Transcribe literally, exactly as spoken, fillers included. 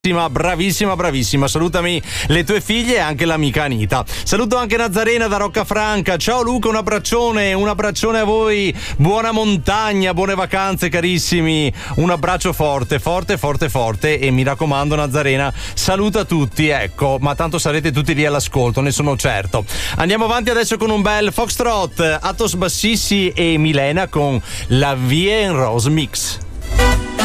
Bravissima, bravissima. Salutami le tue figlie e anche l'amica Anita. Saluto anche Nazarena da Roccafranca. Ciao Luca, un abbraccione, un abbraccione a voi. Buona montagna, buone vacanze carissimi. Un abbraccio forte, forte, forte, forte. E mi raccomando Nazarena, saluta tutti, ecco, ma tanto sarete tutti lì all'ascolto, ne sono certo. Andiamo avanti adesso con un bel Foxtrot, Atos Bassissi e Milena con la Vie en Rose Mix.